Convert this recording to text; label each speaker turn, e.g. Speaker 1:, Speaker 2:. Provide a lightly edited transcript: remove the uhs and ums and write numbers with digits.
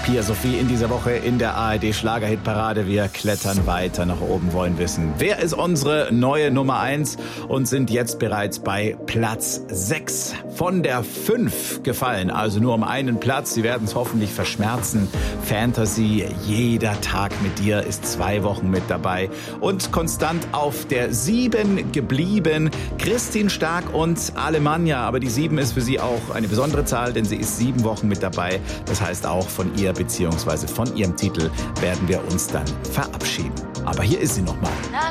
Speaker 1: Pia Sophie in dieser Woche in der ARD Schlagerhitparade. Wir klettern weiter nach oben, wollen wissen, wer ist unsere neue Nummer 1 und sind jetzt bereits bei Platz 6 von der 5 gefallen. Also nur um einen Platz. Sie werden es hoffentlich verschmerzen. Fantasy, jeder Tag mit dir ist 2 Wochen mit dabei. Und konstant auf der 7 geblieben. Christine Stark und Alemannia. Aber die 7 ist für sie auch eine besondere Zahl, denn sie ist 7 Wochen mit dabei. Das heißt, auch von ihr bzw. von ihrem Titel werden wir uns dann verabschieden. Aber hier ist sie nochmal.